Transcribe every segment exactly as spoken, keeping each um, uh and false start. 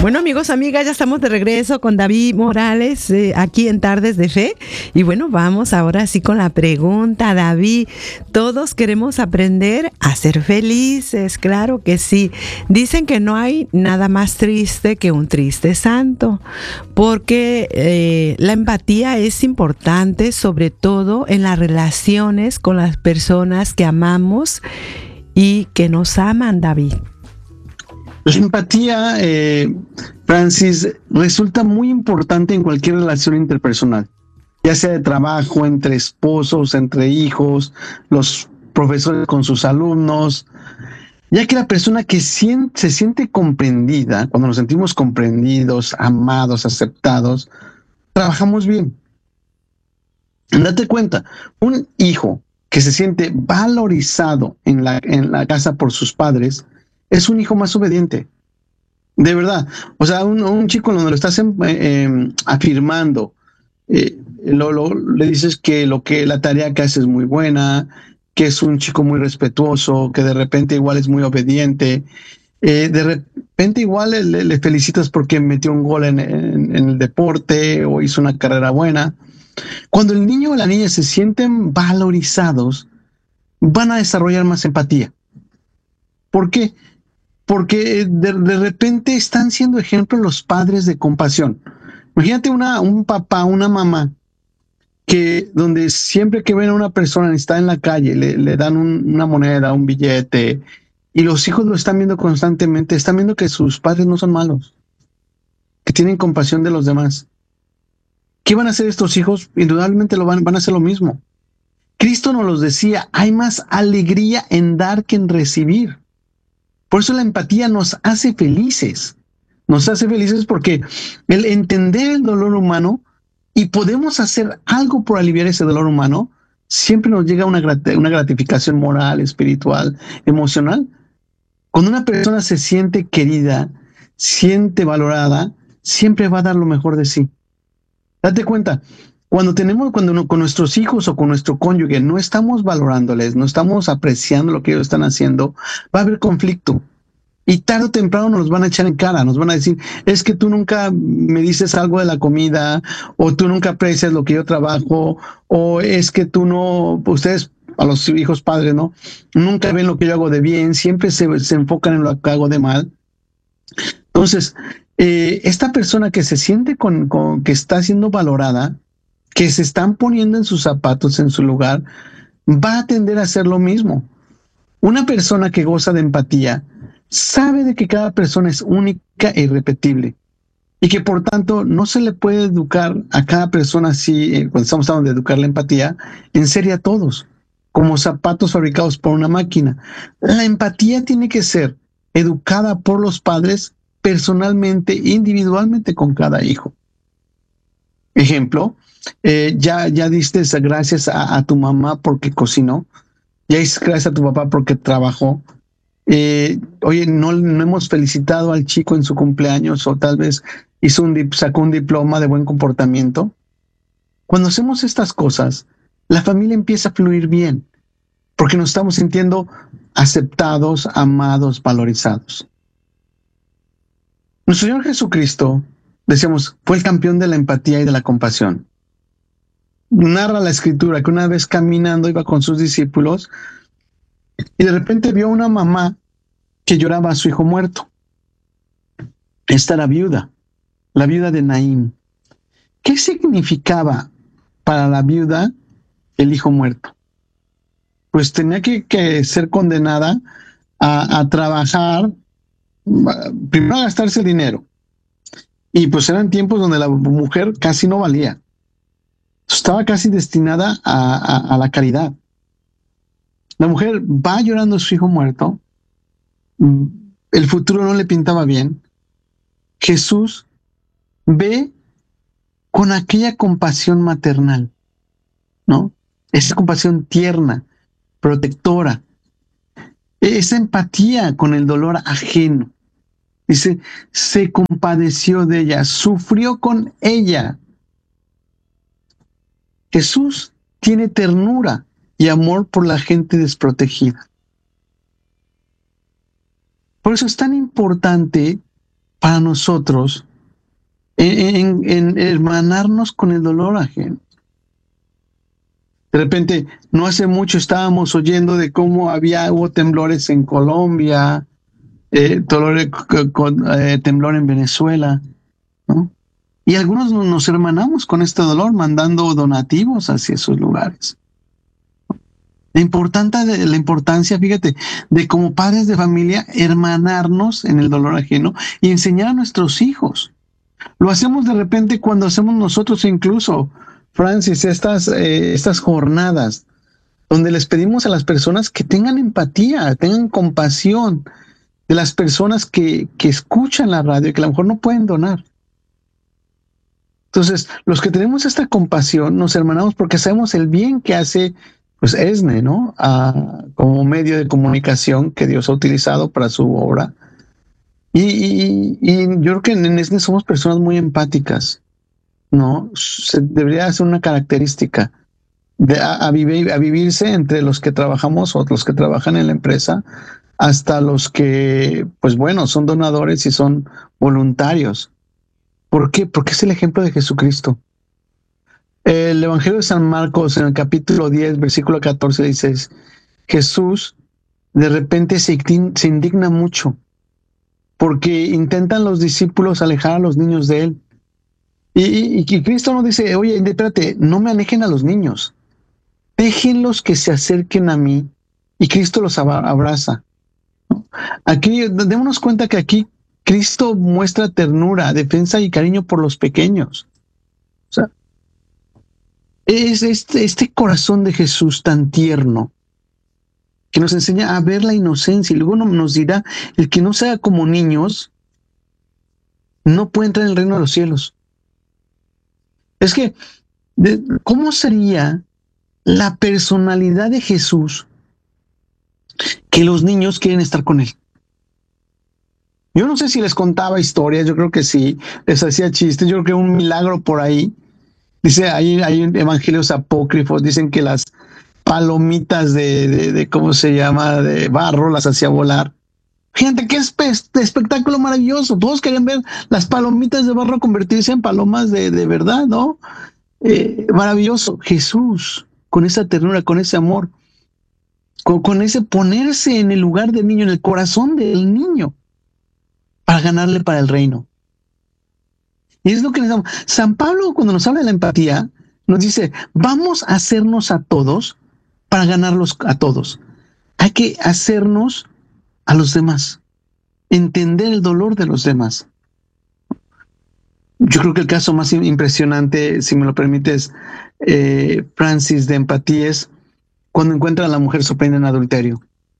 Bueno, amigos, amigas, ya estamos de regreso con David Morales eh, aquí en Tardes de Fe. Y bueno, vamos ahora sí con la pregunta, David. Todos queremos aprender a ser felices, claro que sí. Dicen que no hay nada más triste que un triste santo, porque eh, la empatía es importante, sobre todo en las relaciones con las personas que amamos y que nos aman, David. La empatía, eh, Francis, resulta muy importante en cualquier relación interpersonal, ya sea de trabajo, entre esposos, entre hijos, los profesores con sus alumnos, ya que la persona que siente, se siente comprendida, cuando nos sentimos comprendidos, amados, aceptados, trabajamos bien. Date cuenta, un hijo que se siente valorizado en la, en la casa por sus padres, es un hijo más obediente. De verdad. O sea, un, un chico donde lo estás eh, eh, afirmando, eh, lo, lo, le dices que, lo que la tarea que hace es muy buena, que es un chico muy respetuoso, que de repente igual es muy obediente, eh, de repente igual le, le felicitas porque metió un gol en, en, en el deporte o hizo una carrera buena. Cuando el niño o la niña se sienten valorizados, van a desarrollar más empatía. ¿Por qué? Porque de, de repente están siendo ejemplos los padres de compasión. Imagínate una, un papá, una mamá, que donde siempre que ven a una persona que está en la calle, le, le dan un, una moneda, un billete, y los hijos lo están viendo constantemente, están viendo que sus padres no son malos, que tienen compasión de los demás. ¿Qué van a hacer estos hijos? Indudablemente lo van, van a hacer lo mismo. Cristo nos los decía, hay más alegría en dar que en recibir. Por eso la empatía nos hace felices. Nos hace felices porque el entender el dolor humano y podemos hacer algo por aliviar ese dolor humano, siempre nos llega una, grat- una gratificación moral, espiritual, emocional. Cuando una persona se siente querida, siente valorada, siempre va a dar lo mejor de sí. Date cuenta, cuando tenemos, cuando no, con nuestros hijos o con nuestro cónyuge no estamos valorándoles, no estamos apreciando lo que ellos están haciendo, va a haber conflicto. Y tarde o temprano nos van a echar en cara, nos van a decir, es que tú nunca me dices algo de la comida, o tú nunca aprecias lo que yo trabajo, o es que tú no, ustedes, a los hijos padres, ¿no? Nunca ven lo que yo hago de bien, siempre se, se enfocan en lo que hago de mal. Entonces, eh, esta persona que se siente con, con, que está siendo valorada, que se están poniendo en sus zapatos, en su lugar, va a tender a hacer lo mismo. Una persona que goza de empatía sabe de que cada persona es única e irrepetible y que por tanto no se le puede educar a cada persona así, eh, cuando estamos hablando de educar la empatía, en serie a todos, como zapatos fabricados por una máquina. La empatía tiene que ser educada por los padres personalmente, individualmente con cada hijo. Ejemplo, eh, ya, ya diste gracias a, a tu mamá porque cocinó, ya diste gracias a tu papá porque trabajó. Eh, oye, no, no hemos felicitado al chico en su cumpleaños o tal vez hizo un, sacó un diploma de buen comportamiento. Cuando hacemos estas cosas, la familia empieza a fluir bien porque nos estamos sintiendo aceptados, amados, valorizados. Nuestro Señor Jesucristo, decíamos, fue el campeón de la empatía y de la compasión. Narra la escritura que una vez caminando iba con sus discípulos y de repente vio a una mamá que lloraba a su hijo muerto. Esta era viuda, la viuda de Naín. ¿Qué significaba para la viuda el hijo muerto? Pues tenía que, que ser condenada a, a trabajar, primero a gastarse el dinero. Y pues eran tiempos donde la mujer casi no valía. Estaba casi destinada a, a, a la caridad. La mujer va llorando a su hijo muerto. El futuro no le pintaba bien. Jesús ve con aquella compasión maternal, ¿no? Esa compasión tierna, protectora, esa empatía con el dolor ajeno. Dice, se compadeció de ella, sufrió con ella. Jesús tiene ternura y amor por la gente desprotegida. Por eso es tan importante para nosotros en, en, en hermanarnos con el dolor ajeno. De repente, no hace mucho estábamos oyendo de cómo había, hubo temblores en Colombia, eh, dolor, con, eh, temblor en Venezuela, ¿no? Y algunos nos hermanamos con este dolor mandando donativos hacia esos lugares. La, importante de, la importancia, fíjate, de como padres de familia, hermanarnos en el dolor ajeno y enseñar a nuestros hijos. Lo hacemos de repente cuando hacemos nosotros incluso, Francis, estas, eh, estas jornadas donde les pedimos a las personas que tengan empatía, tengan compasión de las personas que, que escuchan la radio y que a lo mejor no pueden donar. Entonces, los que tenemos esta compasión nos hermanamos porque sabemos el bien que hace pues ESNE, ¿no? Ah, como medio de comunicación que Dios ha utilizado para su obra. Y, y, y yo creo que en ESNE somos personas muy empáticas, ¿no? Se debería ser una característica de a, a, vivir, a vivirse entre los que trabajamos o los que trabajan en la empresa hasta los que, pues bueno, son donadores y son voluntarios. ¿Por qué? Porque es el ejemplo de Jesucristo. El Evangelio de San Marcos, en el capítulo diez, versículo catorce, dice, Jesús de repente se, se indigna mucho porque intentan los discípulos alejar a los niños de él. Y, y, y Cristo nos dice, oye, espérate, no me alejen a los niños. Déjenlos que se acerquen a mí. Y Cristo los abraza. Aquí, démonos cuenta que aquí Cristo muestra ternura, defensa y cariño por los pequeños. O sea, es este, este corazón de Jesús tan tierno que nos enseña a ver la inocencia y luego nos dirá, el que no sea como niños no puede entrar en el reino de los cielos. Es que, ¿cómo sería la personalidad de Jesús que los niños quieren estar con él? Yo no sé si les contaba historias, yo creo que sí, les hacía chistes, yo creo que un milagro por ahí. Dice, hay, hay evangelios apócrifos, dicen que las palomitas de, de, de, ¿cómo se llama?, de barro, las hacía volar. Gente, qué espe espectáculo maravilloso. Todos querían ver las palomitas de barro convertirse en palomas de, de verdad, ¿no? Eh, maravilloso. Jesús, con esa ternura, con ese amor, con, con ese ponerse en el lugar del niño, en el corazón del niño, para ganarle para el reino. Y es lo que necesitamos. San Pablo, cuando nos habla de la empatía, nos dice, vamos a hacernos a todos para ganarlos a todos. Hay que hacernos a los demás, entender el dolor de los demás. Yo creo que el caso más impresionante, si me lo permites, eh, Francis, de empatía es cuando encuentra a la mujer sorprendida en adulterio.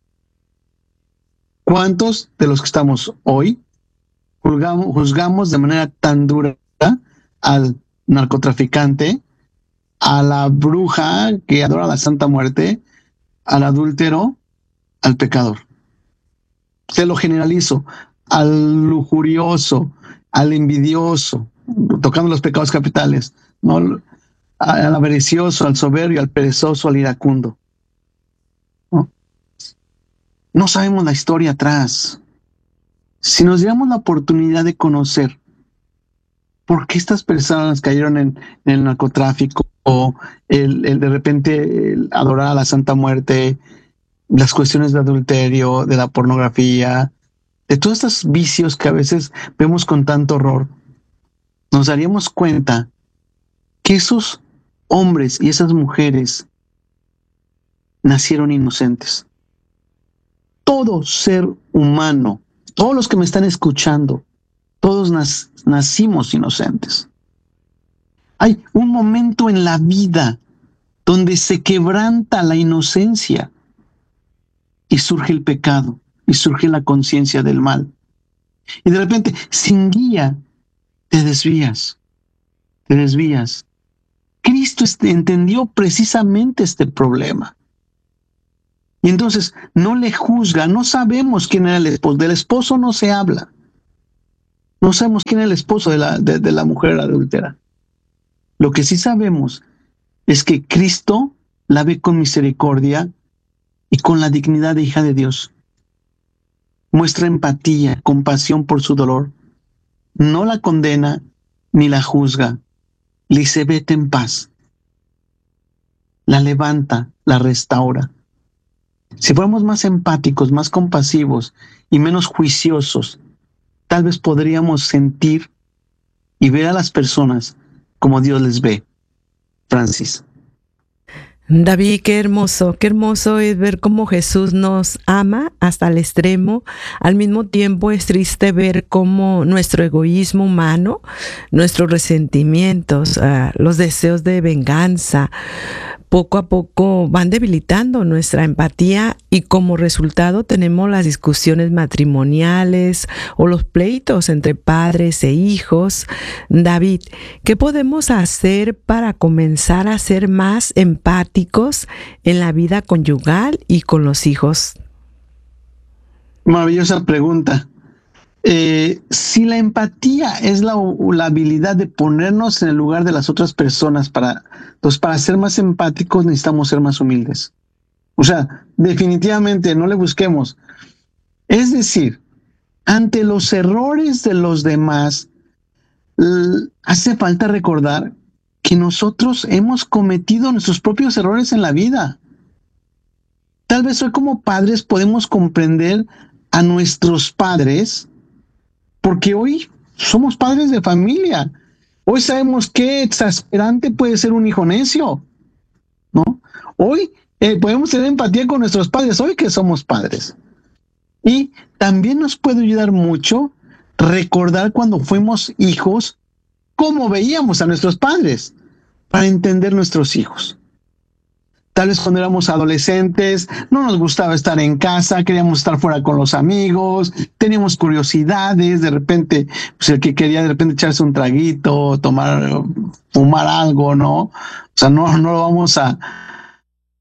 ¿Cuántos de los que estamos hoy juzgamos, juzgamos de manera tan dura al narcotraficante, a la bruja que adora la Santa Muerte, al adúltero, al pecador? Se lo generalizo, al lujurioso, al envidioso, tocando los pecados capitales, ¿no? Al avaricioso, al soberbio, al perezoso, al iracundo. ¿No? No sabemos la historia atrás. Si nos diéramos la oportunidad de conocer por qué estas personas cayeron en, en el narcotráfico, o el, el de repente el adorar a la Santa Muerte, las cuestiones de adulterio, de la pornografía, de todos estos vicios que a veces vemos con tanto horror, nos daríamos cuenta que esos hombres y esas mujeres nacieron inocentes. Todo ser humano, todos los que me están escuchando, todos nas, nacimos inocentes. Hay un momento en la vida donde se quebranta la inocencia y surge el pecado y surge la conciencia del mal. Y de repente, sin guía, te desvías, te desvías. Cristo entendió precisamente este problema. Y entonces no le juzga, no sabemos quién era el esposo. Del esposo no se habla. No sabemos quién era el esposo de la, de, de la mujer adúltera. Lo que sí sabemos es que Cristo la ve con misericordia y con la dignidad de hija de Dios. Muestra empatía, compasión por su dolor no la condena ni la juzga. Le dice, vete en paz. La levanta, la restaura. Si fuéramos más empáticos, más compasivos y menos juiciosos, tal vez podríamos sentir y ver a las personas como Dios les ve. Francis. David, qué hermoso, qué hermoso es ver cómo Jesús nos ama hasta el extremo. Al mismo tiempo es triste ver cómo nuestro egoísmo humano, nuestros resentimientos, uh, los deseos de venganza, poco a poco van debilitando nuestra empatía y como resultado tenemos las discusiones matrimoniales o los pleitos entre padres e hijos. David, ¿qué podemos hacer para comenzar a ser más empáticos en la vida conyugal y con los hijos? Maravillosa pregunta. Eh, si la empatía es la, la habilidad de ponernos en el lugar de las otras personas, para, pues para ser más empáticos necesitamos ser más humildes. O sea, definitivamente no le busquemos. Es decir, ante los errores de los demás, hace falta recordar que nosotros hemos cometido nuestros propios errores en la vida. Tal vez hoy como padres podemos comprender a nuestros padres, porque hoy somos padres de familia. Hoy sabemos qué exasperante puede ser un hijo necio, ¿no? Hoy eh, podemos tener empatía con nuestros padres, hoy que somos padres. Y también nos puede ayudar mucho recordar cuando fuimos hijos, cómo veíamos a nuestros padres, para entender nuestros hijos. Tal vez cuando éramos adolescentes no nos gustaba estar en casa, queríamos estar fuera con los amigos, teníamos curiosidades, de repente, pues el que quería de repente echarse un traguito, tomar, fumar algo, ¿no? O sea, no, no lo vamos a,